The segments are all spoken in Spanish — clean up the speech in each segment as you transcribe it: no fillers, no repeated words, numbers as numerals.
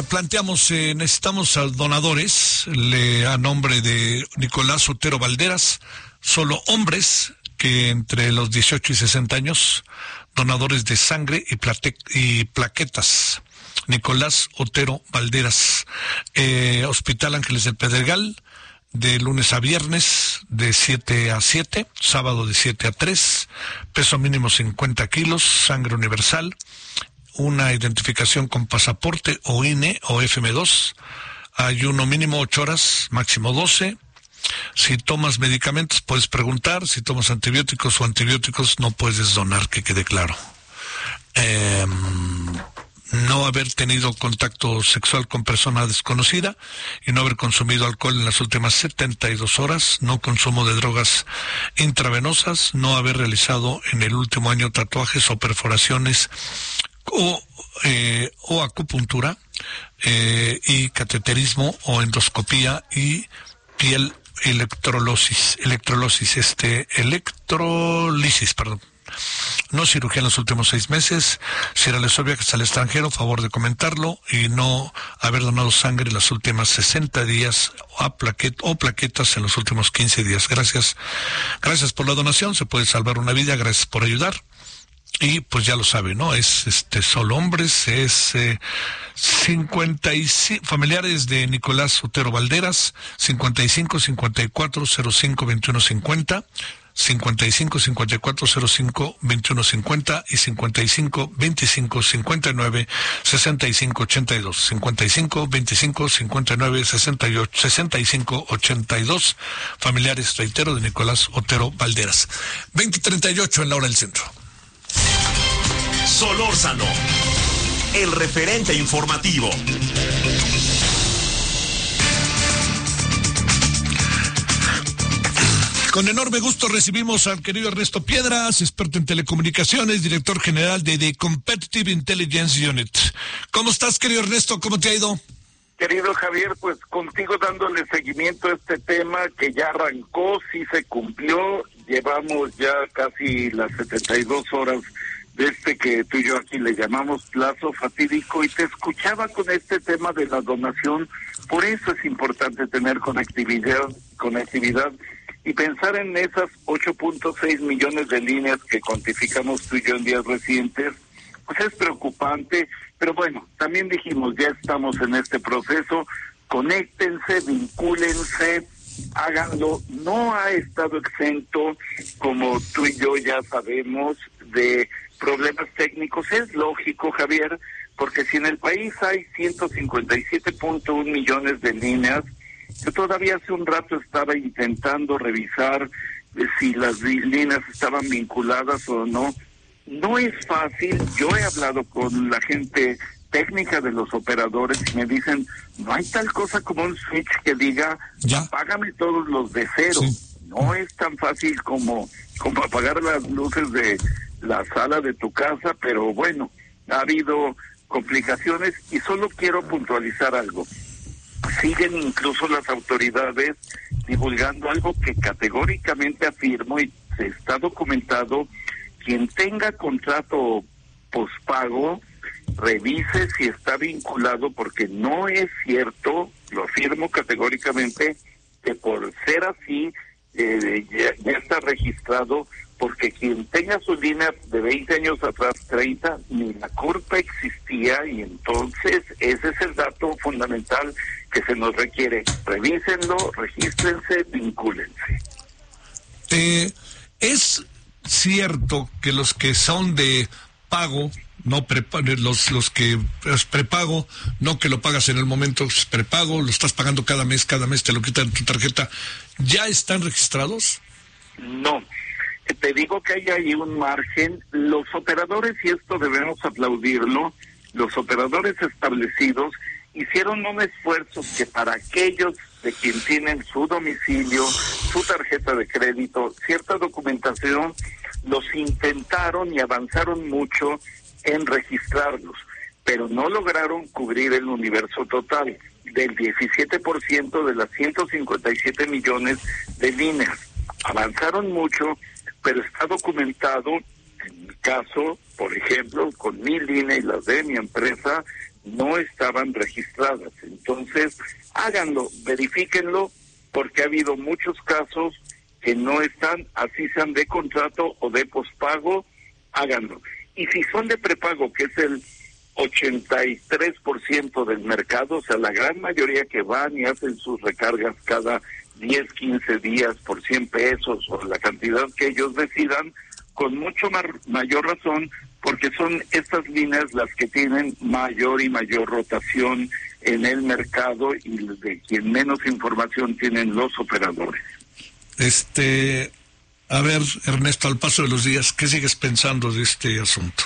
Planteamos, necesitamos a donadores, a nombre de Nicolás Otero Valderas, solo hombres que entre los 18 y 60 años, donadores de sangre y plaquetas. Nicolás Otero Valderas, Hospital Ángeles del Pedregal, de lunes a viernes de 7 a 7, sábado de 7 a 3, peso mínimo 50 kilos, sangre universal, una identificación con pasaporte o INE o FM2, ayuno mínimo 8 horas, máximo 12. Si tomas medicamentos puedes preguntar, si tomas antibióticos no puedes donar, que quede claro. No haber tenido contacto sexual con persona desconocida y no haber consumido alcohol en las últimas 72 horas, no consumo de drogas intravenosas, no haber realizado en el último año tatuajes o perforaciones o acupuntura, y cateterismo o endoscopía y piel electrolisis, no cirugía en los últimos 6 meses. Si realizó viajes al extranjero, favor de comentarlo, y no haber donado sangre en las últimas 60 días o plaquetas en los últimos 15 días. Gracias por la donación, se puede salvar una vida, gracias por ayudar. Y pues ya lo sabe, ¿no? Es solo hombres, 55 familiares de Nicolás Otero Valderas, 55 54 05 21 50, 55 54 05 21 50 y 55 25 59 65 82, 55 25 59 68 65 82, familiares, reitero, de Nicolás Otero Valderas. 20:38 en la hora del centro. Solórzano, el referente informativo. Con enorme gusto recibimos al querido Ernesto Piedras, experto en telecomunicaciones, director general de The Competitive Intelligence Unit. ¿Cómo estás, querido Ernesto? ¿Cómo te ha ido? Querido Javier, pues contigo dándole seguimiento a este tema que ya arrancó, sí se cumplió, llevamos ya casi las 72 horas de que tú y yo aquí le llamamos plazo fatídico, y te escuchaba con este tema de la donación. Por eso es importante tener conectividad y pensar en esas 8.6 millones de líneas que cuantificamos tú y yo en días recientes. Pues es preocupante, pero bueno, también dijimos, ya estamos en este proceso, conéctense, vincúlense, háganlo. No ha estado exento, como tú y yo ya sabemos, de problemas técnicos. Es lógico, Javier, porque si en el país hay 157.1 millones de líneas, yo todavía hace un rato estaba intentando revisar si las líneas estaban vinculadas o no. No es fácil. Yo he hablado con la gente técnica de los operadores y me dicen, no hay tal cosa como un switch que diga, apágame todos los de cero. Sí. No es tan fácil como apagar las luces de la sala de tu casa, pero bueno, ha habido complicaciones y solo quiero puntualizar algo. Siguen incluso las autoridades divulgando algo que categóricamente afirmo y se está documentado: quien tenga contrato pospago, revise si está vinculado, porque no es cierto, lo afirmo categóricamente, que por ser así ya está registrado, porque quien tenga su línea de 20 años atrás, 30, ni la culpa existía, y entonces ese es el dato fundamental que se nos requiere. Revísenlo, regístrense, vincúlense. Es cierto que los que son de pago, no los que es prepago, no que lo pagas en el momento, es prepago, lo estás pagando cada mes te lo quitan tu tarjeta, ¿ya están registrados? No, te digo que hay ahí un margen. Los operadores, y esto debemos aplaudirlo, los operadores establecidos hicieron un esfuerzo que para aquellos de quien tienen su domicilio, su tarjeta de crédito, cierta documentación, los intentaron y avanzaron mucho en registrarlos, pero no lograron cubrir el universo total del 17% de las 157 millones de líneas. Avanzaron mucho, pero está documentado. En mi caso, por ejemplo, con mi línea y las de mi empresa, no estaban registradas. Entonces, háganlo, verifíquenlo, porque ha habido muchos casos que no están, así sean de contrato o de pospago, háganlo. Y si son de prepago, que es el 83% del mercado, o sea, la gran mayoría que van y hacen sus recargas cada 10, 15 días por 100 pesos o la cantidad que ellos decidan, con mucho mayor razón, porque son estas líneas las que tienen mayor y mayor rotación en el mercado y de quien menos información tienen los operadores. A ver, Ernesto, al paso de los días, ¿qué sigues pensando de este asunto?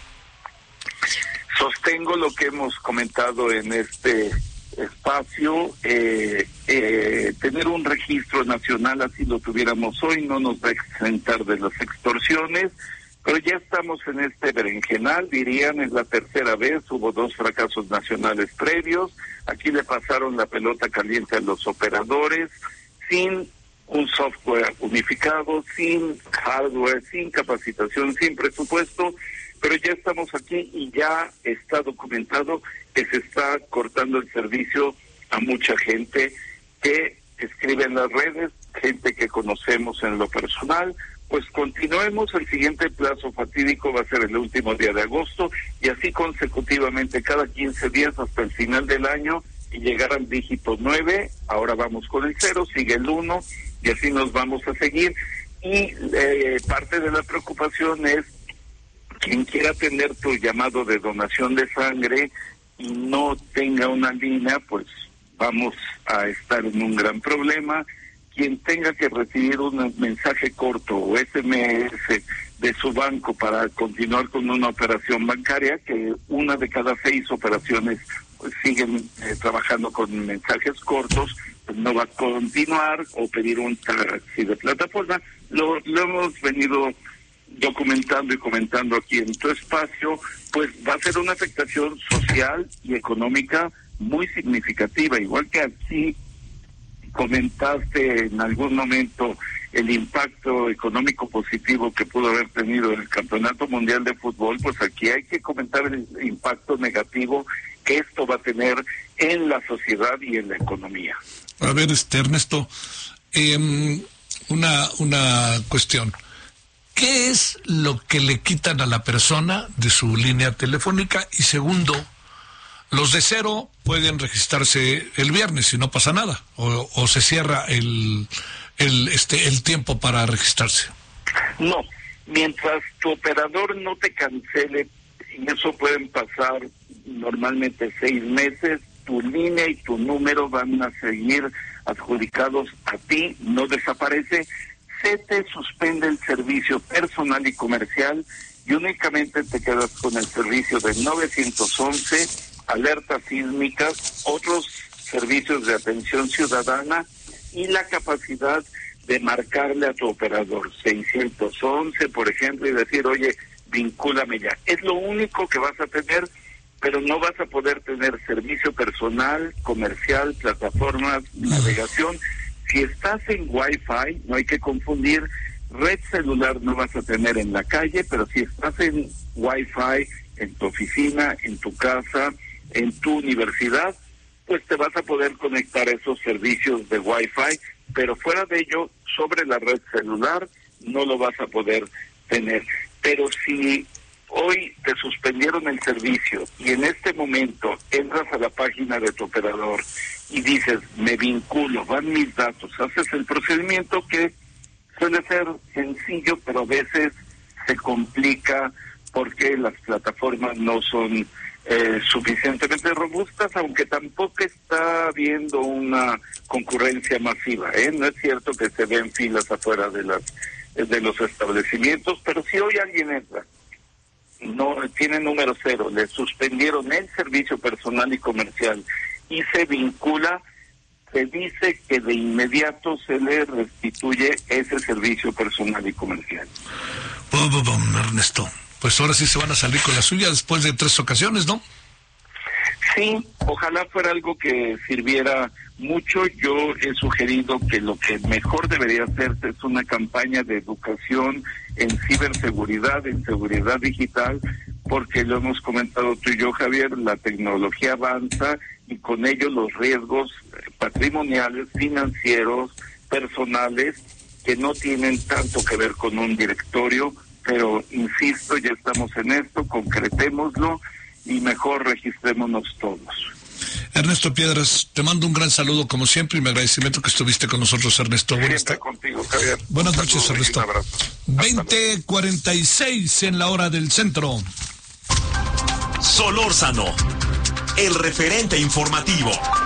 Sostengo lo que hemos comentado en este espacio, tener un registro nacional, así lo tuviéramos hoy, no nos va a exentar de las extorsiones, pero ya estamos en este berenjenal, dirían, es la tercera vez, hubo 2 fracasos nacionales previos, aquí le pasaron la pelota caliente a los operadores, sin un software unificado, sin hardware, sin capacitación, sin presupuesto, pero ya estamos aquí y ya está documentado que se está cortando el servicio a mucha gente que escribe en las redes, gente que conocemos en lo personal. Pues continuemos, el siguiente plazo fatídico va a ser el último día de agosto y así consecutivamente cada 15 días hasta el final del año y llegar al dígito 9, ahora vamos con el 0, sigue el 1 y así nos vamos a seguir. Y parte de la preocupación es quien quiera tener tu llamado de donación de sangre y no tenga una línea, pues vamos a estar en un gran problema. Quien tenga que recibir un mensaje corto o SMS de su banco para continuar con una operación bancaria, que 1 de cada 6 operaciones pues, siguen trabajando con mensajes cortos, pues no va a continuar, o pedir un taxi de plataforma. Lo hemos venido documentando y comentando aquí en tu espacio, pues va a ser una afectación social y económica muy significativa, igual que aquí comentaste en algún momento el impacto económico positivo que pudo haber tenido el Campeonato Mundial de Fútbol, pues aquí hay que comentar el impacto negativo que esto va a tener en la sociedad y en la economía. A ver, Ernesto, una cuestión. ¿Qué es lo que le quitan a la persona de su línea telefónica? Y segundo, los de 0 pueden registrarse el viernes y no pasa nada, o se cierra el tiempo para registrarse. No, mientras tu operador no te cancele, y eso pueden pasar normalmente 6 meses, tu línea y tu número van a seguir adjudicados a ti, no desaparece. Se te suspende el servicio personal y comercial y únicamente te quedas con el servicio de 911, alertas sísmicas, otros servicios de atención ciudadana y la capacidad de marcarle a tu operador 611, por ejemplo, y decir, oye, vincúlame ya. Es lo único que vas a tener, pero no vas a poder tener servicio personal, comercial, plataformas, navegación. Si estás en Wi-Fi, no hay que confundir, red celular no vas a tener en la calle, pero si estás en Wi-Fi, en tu oficina, en tu casa, en tu universidad, pues te vas a poder conectar a esos servicios de Wi-Fi, pero fuera de ello, sobre la red celular, no lo vas a poder tener. Pero si hoy te suspendieron el servicio y en este momento entras a la página de tu operador y dices, me vinculo, van mis datos, haces el procedimiento que suele ser sencillo, pero a veces se complica porque las plataformas no son suficientemente robustas, aunque tampoco está habiendo una concurrencia masiva, No es cierto que se ven filas afuera de los establecimientos, pero si hoy alguien entra, no tiene número 0, le suspendieron el servicio personal y comercial y se vincula, se dice que de inmediato se le restituye ese servicio personal y comercial. Ernesto, pues ahora sí se van a salir con la suya después de 3 ocasiones, ¿no? Sí, ojalá fuera algo que sirviera mucho. Yo he sugerido que lo que mejor debería hacerse es una campaña de educación en ciberseguridad, en seguridad digital, porque lo hemos comentado tú y yo, Javier, la tecnología avanza y con ello los riesgos patrimoniales, financieros, personales, que no tienen tanto que ver con un directorio, pero insisto, ya estamos en esto, concretémoslo y mejor registrémonos todos. Ernesto Piedras, te mando un gran saludo como siempre y mi agradecimiento que estuviste con nosotros, Ernesto. Siempre contigo, Javier. Buenas noches, Ernesto. 20:46 en la hora del centro. Solórzano, el referente informativo.